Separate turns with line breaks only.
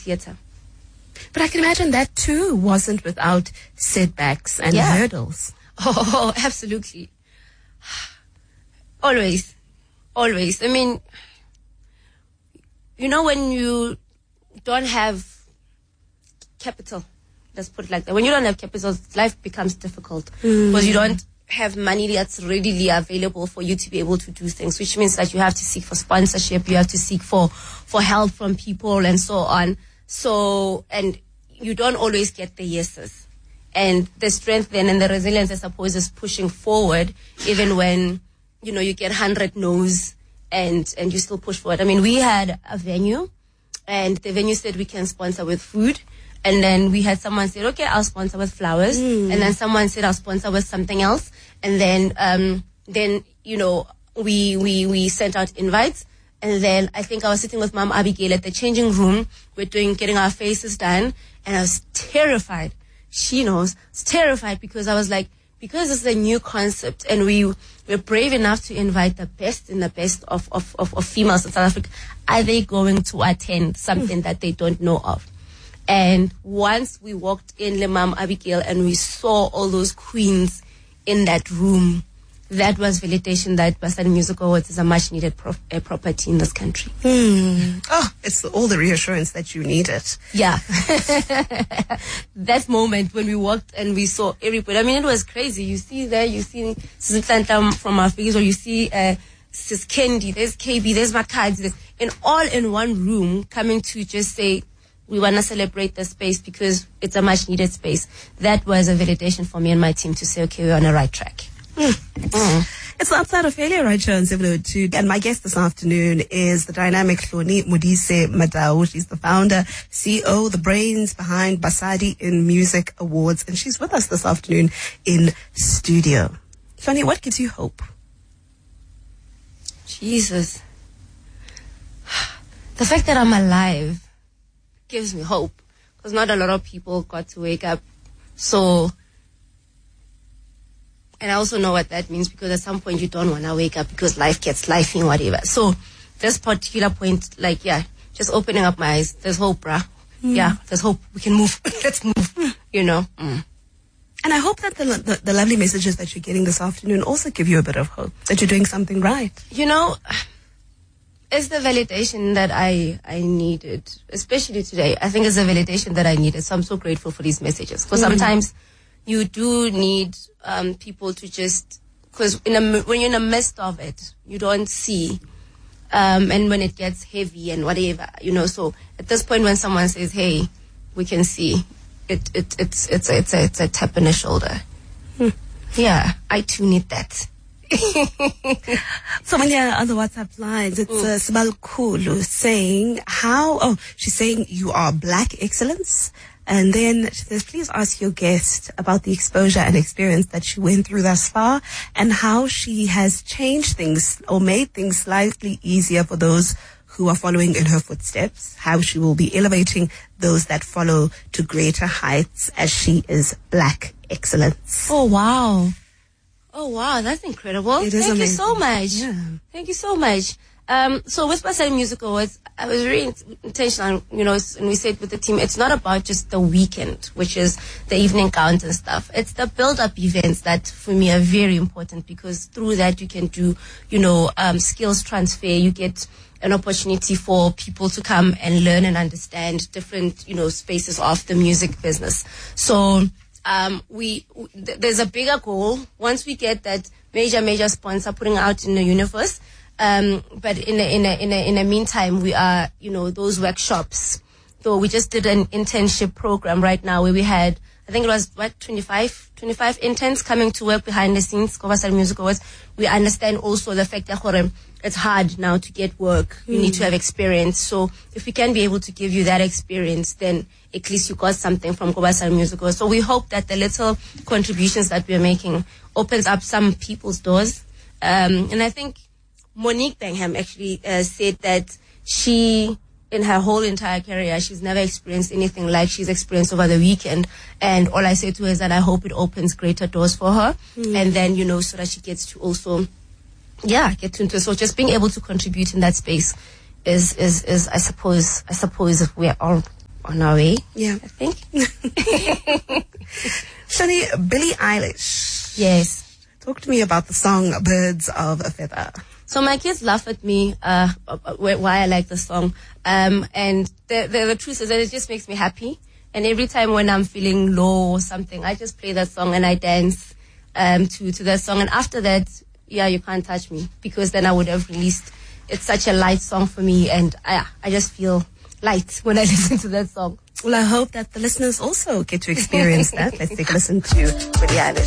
theater.
But I can imagine that too wasn't without setbacks and hurdles.
Oh, absolutely. Always. I mean, when you don't have capital, let's put it like that. When you don't have capital, life becomes difficult because you don't have money that's readily available for you to be able to do things, which means that you have to seek for sponsorship, you have to seek for help from people and so on. So, and you don't always get the yeses. And the strength then and the resilience, I suppose, is pushing forward even when, you get 100 no's and you still push forward. I mean, we had a venue and the venue said we can sponsor with food. And then we had someone say, okay, I'll sponsor with flowers. And then someone said, I'll sponsor with something else. And then, we sent out invites. And then I think I was sitting with Mom Abigail at the changing room. We're getting our faces done. And I was terrified. She knows. I was terrified because I was like, because it's a new concept and we're brave enough to invite the best in the best of females in South Africa, are they going to attend something that they don't know of? And once we walked in Le Mam Abigail and we saw all those queens in that room, that was validation that Basadi Music Awards is a much needed property in this country.
Oh, it's all the reassurance that you needed.
Yeah. That moment when we walked and we saw everybody, I mean, it was crazy. You see Sizitlantam from our figures, or you see Sis Kendi, there's KB, there's Makadzi, and all in one room coming to just say, we want to celebrate the space because it's a much needed space. That was a validation for me and my team to say, okay, we're on the right track.
It's Outside of Failure right here on 702. And my guest this afternoon is the dynamic Hloni Modise Madao. She's the founder, CEO, the brains behind Basadi in Music Awards. And she's with us this afternoon in studio. Hloni, what gives you hope?
Jesus. The fact that I'm alive gives me hope. Because not a lot of people got to wake up. So... And I also know what that means because at some point you don't want to wake up because life gets lifing, whatever. So this particular point, just opening up my eyes. There's hope, bruh. Yeah, there's hope. We can move. Let's move, And
I hope that the lovely messages that you're getting this afternoon also give you a bit of hope that you're doing something right.
It's the validation that I needed, especially today. I think it's the validation that I needed. So I'm so grateful for these messages. Because sometimes you do need people to just, because when you're in the midst of it, you don't see, and when it gets heavy and whatever, So at this point, when someone says, "Hey, we can see," it's a tap in the shoulder. Yeah, I too need that.
Someone here on the WhatsApp lines, it's Sibal Kulu saying she's saying you are Black excellence. And then she says, please ask your guest about the exposure and experience that she went through thus far and how she has changed things or made things slightly easier for those who are following in her footsteps, how she will be elevating those that follow to greater heights as she is Black excellence.
Oh, wow. That's incredible.
It is
Thank
amazing.
you so much.
Yeah.
Thank you so much. So with Basadi Music Awards, I was very intentional, and we said with the team, it's not about just the weekend, which is the evening count and stuff. It's the build-up events that, for me, are very important because through that you can do, skills transfer. You get an opportunity for people to come and learn and understand different, spaces of the music business. So there's a bigger goal. Once we get that major sponsor putting out in the universe, but in the meantime, we are, those workshops. So we just did an internship program right now where we had, I think it was 25 interns coming to work behind the scenes, Basadi Music Awards. We understand also the fact that it's hard now to get work. You need to have experience. So if we can be able to give you that experience, then at least you got something from Basadi Music Awards. So we hope that the little contributions that we're making opens up some people's doors. And I think Monique Bangham actually said that she, in her whole entire career, she's never experienced anything like she's experienced over the weekend. And all I say to her is that I hope it opens greater doors for her. And then, so that she gets to also, get to into. So just being able to contribute in that space is I suppose we're all on our way.
Yeah.
I think.
Shani, Billie Eilish.
Yes.
Talk to me about the song Birds of a Feather.
So my kids laugh at me why I like the song. And the truth is that it just makes me happy. And every time when I'm feeling low or something, I just play that song and I dance to that song. And after that, yeah, you can't touch me, because then I would have released. It's such a light song for me, and I just feel light when I listen to that song.
Well, I hope that the listeners also get to experience that. Let's take a listen to Billie Eilish.